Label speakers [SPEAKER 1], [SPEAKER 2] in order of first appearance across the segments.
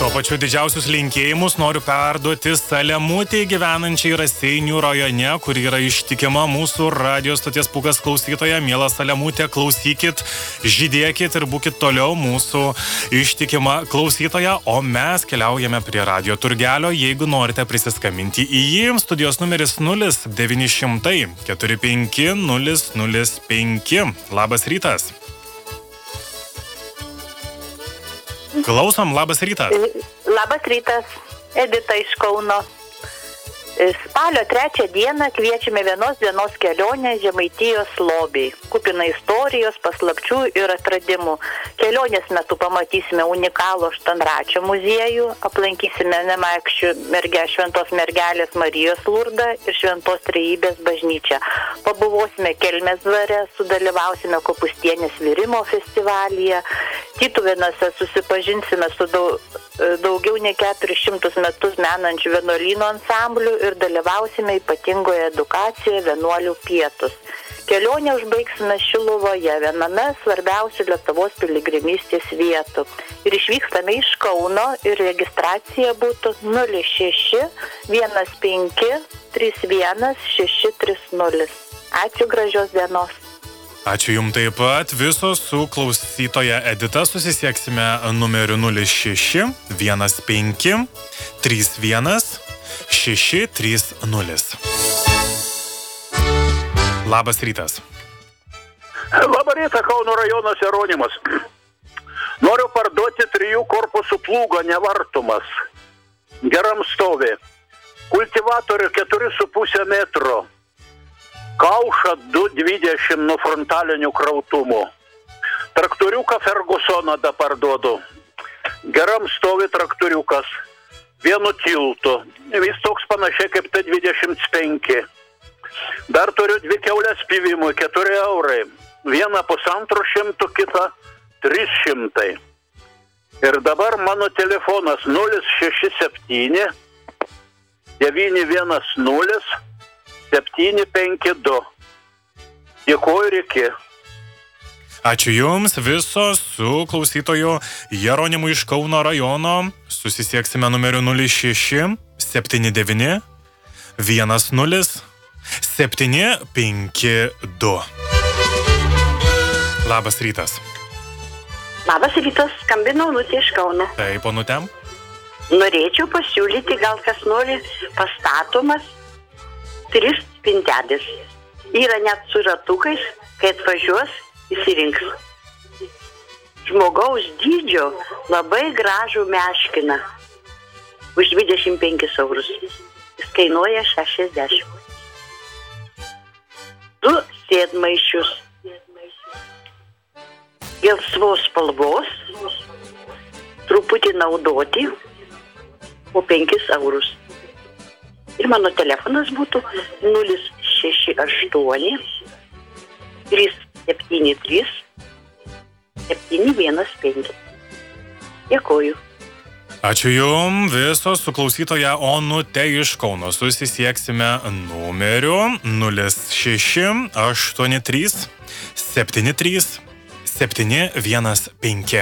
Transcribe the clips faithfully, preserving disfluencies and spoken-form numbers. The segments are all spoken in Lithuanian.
[SPEAKER 1] Tuo pačiu didžiausius linkėjimus noriu perduoti Salemutei gyvenančiai Raseinių rajone, kur yra ištikima mūsų radijos stoties Pūkas klausytoja. Miela Salemutė, klausykit, žydėkit ir būkit toliau mūsų ištikima klausytoja, o mes keliaujame prie radio turgelio. Jeigu norite prisiskambinti į jį, studijos numeris nulis devyni šimtai keturi penki nulis nulis penki. Labas rytas. Klausom, labas rytas.
[SPEAKER 2] Labas rytas, Edita iš Kauno. Spalio trečią dieną kviečiame vienos dienos kelionę Žemaitijos lobiai, kupina istorijos, paslapčių ir atradimų. Kelionės metu pamatysime unikalų Štanračio muziejų, aplankysime Nemakščių merge, Šventos mergelės Marijos Lurdą ir Šventos Trejybės bažnyčią. Pabuvosime Kelmės dvare, sudalyvausime Kopustienės virimo festivalyje, Tytuvėnuose susipažinsime su daug, daugiau nei keturis šimtus metus menančių vienuolyno ansamblių ir dalyvausime ypatingoje edukacijoje vienuolių pietus. Kelionę užbaigsime Šiluvoje, viename svarbiausių Lietuvos piligrimystės vietų. Ir išvykstame iš Kauno ir registracija būtų nulis šeši vienas penki trys vienas šeši trys nulis. Ačiū, gražios dienos.
[SPEAKER 1] Ačiū jums taip pat. Visos su klausytoja Edita susisieksime numeriu nulis šeši vienas penki trys vienas šeši trys nulis. Labas rytas.
[SPEAKER 3] Labą rytą, Kauno rajonas Jeronimas. Noriu parduoti trijų korpusų plūgą Nevartumas. Geram stovė. Kultivatorių keturi su pusė metro. Kauša du dvidešimt nuo frontalinių krautumų. Traktoriuką Fergusoną da parduodu. Geram stovi traktoriukas. Vienu tiltu. Vis toks panašiai kaip T dvidešimt penki. Dar turiu dvi kiaulės pjovimui, keturi eurai. Vieną pusantro šimtų, kitą trys šimtai. Ir dabar mano telefonas nulis šeši septyni devyni vienas nulis septyni penki du. Dėkuoju ir iki.
[SPEAKER 1] Ačiū jums, visos su klausytoju Jeronimu iš Kauno rajono. Susisieksime numeriu nulis šeši septyni devyni vienas nulis septyni penki du. Labas rytas.
[SPEAKER 4] Labas rytas, skambinau Onutė iš Kauno.
[SPEAKER 1] Taip, Onutėm.
[SPEAKER 4] Norėčiau pasiūlyti, gal kas nori pastatomas tris spintelės. Yra net su ratukais, kai atvažiuos, įsirinks. Žmogaus dydžio labai gražų meškiną. Už dvidešimt penkis eurus. Jis kainuoja šešiasdešimt. Du sėdmaišius. Gelsvos spalvos. Truputį naudoti. Po penkis eurus. Ir mano telefonas būtų nulis šeši aštuoni trys septyni trys septyni vienas penki. Dėkuoju.
[SPEAKER 1] Ačiū jums, visos su klausytoja Onute iš Kauno. Susisieksime numeriu nulis šeši aštuoni trys septyni trys septyni vienas penki.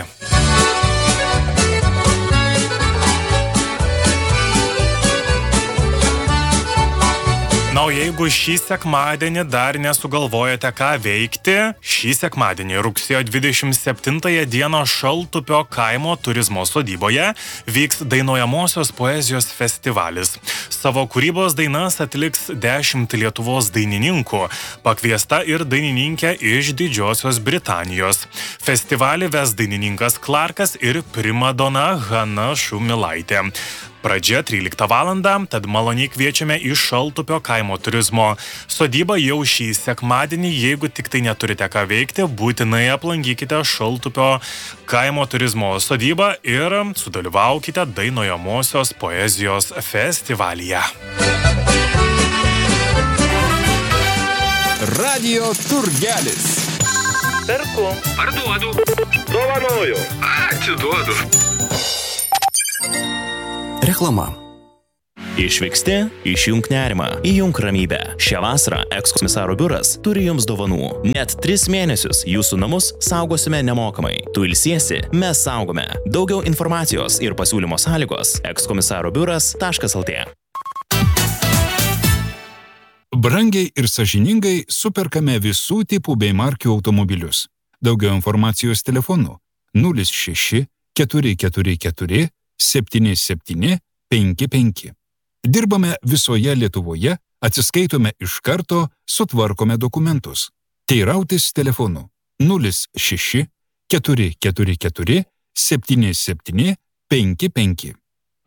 [SPEAKER 1] Na, o jeigu šį sekmadienį dar nesugalvojate ką veikti, šį sekmadienį rugsėjo dvidešimt septintąją dieną Šaltupio kaimo turizmo sodyboje vyks dainuojamosios poezijos festivalis. Savo kūrybos dainas atliks dešimt Lietuvos dainininkų, pakviesta ir dainininkė iš Didžiosios Britanijos. Festivalį ves dainininkas Clarkas ir primadona Hana Šumilaitė. Pradžia tryliktą valandą, tad maloniai kviečiame į Šaltupio kaimo turizmo sodybą jau šį sekmadienį. Jeigu tik tai neturite ką veikti, būtinai aplankykite Šaltupio kaimo turizmo sodybą ir sudalyvaukite dainuojamosios poezijos festivalyje.
[SPEAKER 5] Radio turgelis.
[SPEAKER 6] Perku.
[SPEAKER 3] Parduodu. Dovanoju.
[SPEAKER 6] Atiduodu.
[SPEAKER 5] Reklama.
[SPEAKER 6] Išvyksti, išjunk nerimą, įjunk ramybę. Šią vasarą ekskomisaro biuras turi jums dovanų. Net tris mėnesius jūsų namus saugosime nemokamai. Tu ilsiesi, mes saugome. Daugiau informacijos ir pasiūlymo sąlygos ekskomisaro biuras taškas lt.
[SPEAKER 7] Brangiai ir sąžiningai superkame visų tipų bei markių automobilius. Daugiau informacijos telefonu nulis šeši keturi keturi keturi septyni septyni penki penki. Dirbame visoje Lietuvoje, atsiskaitome iš karto, sutvarkome dokumentus. Teirautis telefonu nulis šeši keturi keturi keturi septyni septyni penki penki.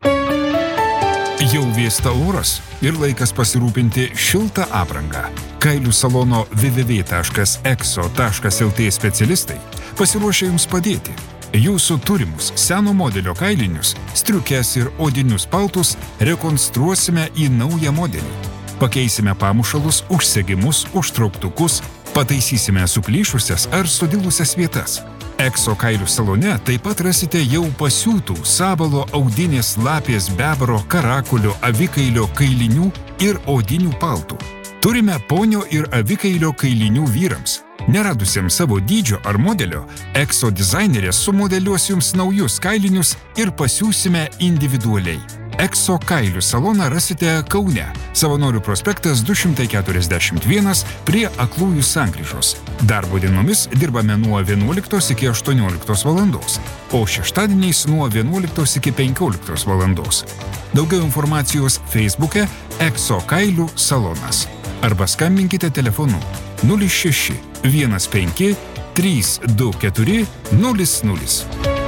[SPEAKER 7] Jau vėsta oras ir laikas pasirūpinti šiltą aprangą. Kailių salono w w w taškas ekso taškas lt specialistai pasiruošia jums padėti. Jūsų turimus seno modelio kailinius, striukes ir odinius paltus rekonstruosime į naują modelį. Pakeisime pamušalus, užsegimus, užtrauktukus, pataisysime suplyšusias ar sudilusias vietas. Ekso kailių salone taip pat rasite jau pasiūtų sabalo, audinės, lapės, bebro, karakulio, avikailio kailinių ir odinių paltų. Turime ponio ir avikailio kailinių vyrams. Neradusiems savo dydžio ar modelio, Ekso dizainerė sumodeliuos jums naujus kailinius ir pasiūsime individualiai. Ekso kailių saloną rasite Kaune, Savanorių prospektas du šimtai keturiasdešimt vienas prie Aklųjų sankryžos. Darbo dienomis dirbame nuo vienuoliktos iki aštuonioliktos valandos, o šeštadieniais nuo vienuoliktos iki penkioliktos valandos. Daugiau informacijos Facebook'e Ekso kailių salonas. Arba skambinkite telefonu nulis šeši vienas penki trys du keturi nulis nulis.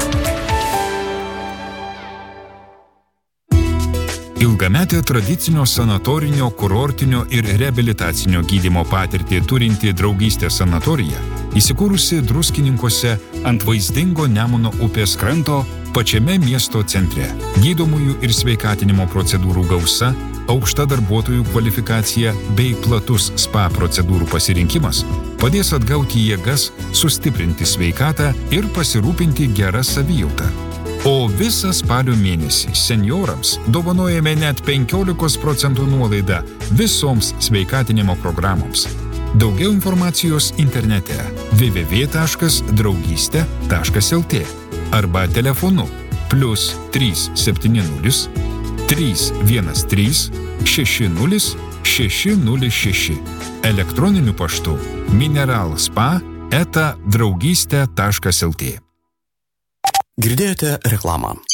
[SPEAKER 7] Ilgametė tradicinio sanatorinio, kurortinio ir reabilitacinio gydymo patirtį turinti Draugystė sanatorija, įsikūrusi Druskininkuose ant vaizdingo Nemuno upės kranto pačiame miesto centre. Gydomųjų ir sveikatinimo procedūrų gausa, aukšta darbuotojų kvalifikacija bei platus spa procedūrų pasirinkimas padės atgauti jėgas, sustiprinti sveikatą ir pasirūpinti gerą savijautą. O visą spalio mėnesį senjorams dovanojame net penkiolikos procentų nuolaidą visoms sveikatinimo programoms. Daugiau informacijos internete w w w taškas draugystė taškas lt arba telefonu plius trys septyni nulis trys vienas trys šeši nulis šeši nulis šeši. Elektroniniu paštu mineralspa eta draugystė taškas lt.
[SPEAKER 8] Girdėjote reklamą.